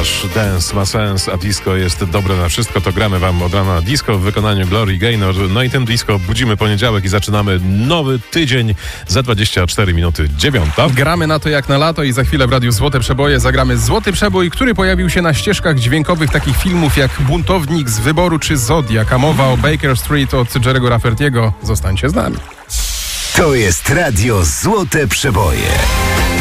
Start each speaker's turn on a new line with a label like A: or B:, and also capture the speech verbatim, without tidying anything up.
A: ponieważ dance ma sens, a disco jest dobre na wszystko, to gramy wam od rana disco w wykonaniu Glory Gaynor. No i tym disco budzimy poniedziałek i zaczynamy nowy tydzień za dwadzieścia cztery minuty dziewiąta.
B: Gramy na to jak na lato i za chwilę w Radiu Złote Przeboje zagramy Złoty Przebój, który pojawił się na ścieżkach dźwiękowych takich filmów jak Buntownik z Wyboru czy Zodiak, a mowa o Baker Street od Jerry'ego Rafferty'ego. Zostańcie z nami.
C: To jest Radio Złote Przeboje.